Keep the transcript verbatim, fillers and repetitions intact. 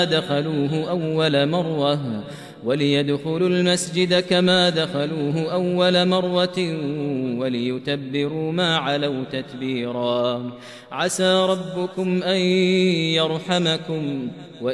دخلوه أول مرة وليدخلوا المسجد كما دخلوه أول مرة وليتبروا ما علوا تتبيرا. عسى ربكم أن يرحمكم